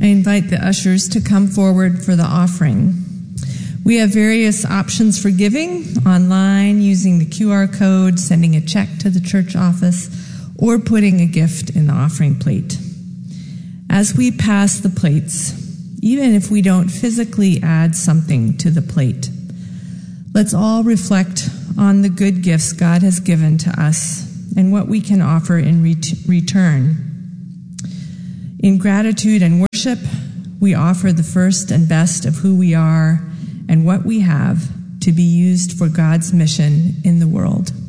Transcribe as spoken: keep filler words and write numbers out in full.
I invite the ushers to come forward for the offering. We have various options for giving: online, using the Q R code, sending a check to the church office, or putting a gift in the offering plate. As we pass the plates, even if we don't physically add something to the plate, let's all reflect on the good gifts God has given to us and what we can offer in ret- return. In gratitude and worship, we offer the first and best of who we are and what we have to be used for God's mission in the world.